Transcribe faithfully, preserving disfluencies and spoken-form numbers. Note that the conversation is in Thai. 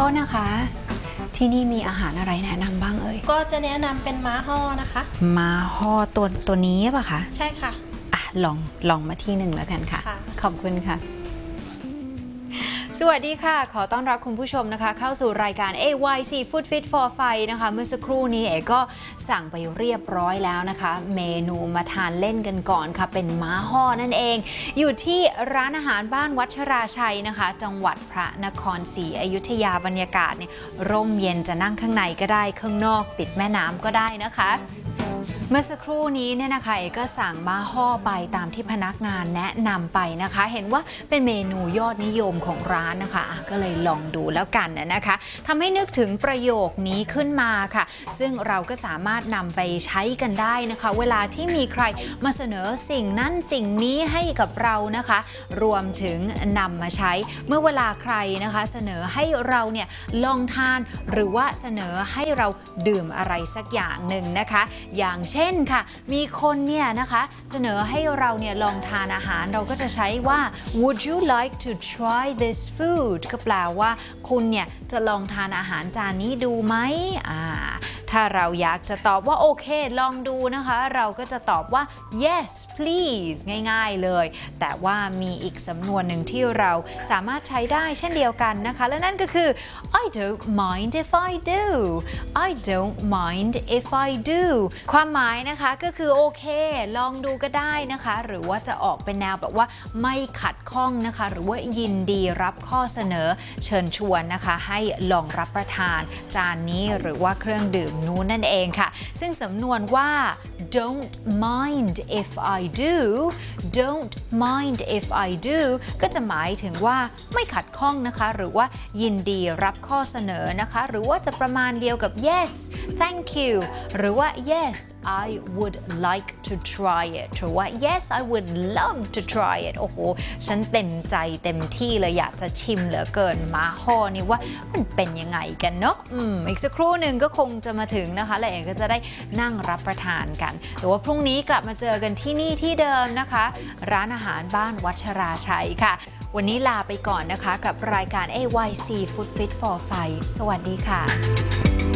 ษนะคะที่นี่มีอาหารอะไรแนะนำบ้างเอ่ยก็จะแนะนำเป็นม้าห่อนะคะม้าห่อตัวตัวนี้ป่ะคะใช่ค่ะอ่ะลองลองมาที่หนึ่งแล้วกันค่ะขอบคุณค่ะสวัสดีค่ะขอต้อนรับคุณผู้ชมนะคะเข้าสู่รายการ เอ วาย ซี Food Fit for Five นะคะเมื่อสักครู่นี้เอ๋ก็สั่งไปเรียบร้อยแล้วนะคะเมนูมาทานเล่นกันก่อนค่ะเป็นม้าห่อนั่นเองอยู่ที่ร้านอาหารบ้านวัชราชัยนะคะจังหวัดพระนครศรีอยุธยาบรรยากาศเนี่ยร่มเย็นจะนั่งข้างในก็ได้ข้างนอกติดแม่น้ำก็ได้นะคะเมื่อสักครู่นี้เนี่ยนะคะเอ๋ก็สั่งม้าห่อไปตามที่พนักงานแนะนำไปนะคะเห็นว่าเป็นเมนูยอดนิยมของร้านนะคะก็เลยลองดูแล้วกันนะคะทำให้นึกถึงประโยคนี้ขึ้นมาค่ะซึ่งเราก็สามารถนำไปใช้กันได้นะคะเวลาที่มีใครมาเสนอสิ่งนั้นสิ่งนี้ให้กับเรานะคะรวมถึงนำมาใช้เมื่อเวลาใครนะคะเสนอให้เราเนี่ยลองทานหรือว่าเสนอให้เราดื่มอะไรสักอย่างหนึ่งนะคะอย่างเช่นค่ะมีคนเนี่ยนะคะเสนอให้เราเนี่ยลองทานอาหารเราก็จะใช้ว่า would you like to try this food ก็แปลว่าคุณเนี่ยจะลองทานอาหารจานนี้ดูไหมอ่าถ้าเราอยากจะตอบว่าโอเคลองดูนะคะเราก็จะตอบว่า yes please ง่ายๆเลยแต่ว่ามีอีกสำนวนหนึ่งที่เราสามารถใช้ได้เช่นเดียวกันนะคะและนั่นก็คือ I don't mind if I do I don't mind if I do ความหมายนะคะก็คือโอเคลองดูก็ได้นะคะหรือว่าจะออกเป็นแนวแบบว่าไม่ขัดข้องนะคะหรือว่ายินดีรับข้อเสนอเชิญชวนนะคะให้ลองรับประทานจานนี้หรือว่าเครื่องดื่มนู้นนั่นเองค่ะซึ่งสำนวนว่า don't mind if I do don't mind if I do ก็จะหมายถึงว่าไม่ขัดข้องนะคะหรือว่ายินดีรับข้อเสนอนะคะหรือว่าจะประมาณเดียวกับ yes thank you หรือว่า yes I would like to try it หรือว่า yes I would love to try it โอ้โหฉันเต็มใจเต็มที่เลยอยากจะชิมเหลือเกินม้าห่อนี่ว่ามันเป็นยังไงกันเนาะอืมอีกสักครู่หนึ่งก็คงจะมาถึงนะคะและเองก็จะได้นั่งรับประทานกันแต่ว่าพรุ่งนี้กลับมาเจอกันที่นี่ที่เดิมนะคะร้านอาหารบ้านวัชราชัยค่ะวันนี้ลาไปก่อนนะคะกับรายการ เอ วาย ซี Food Fit for Five สวัสดีค่ะ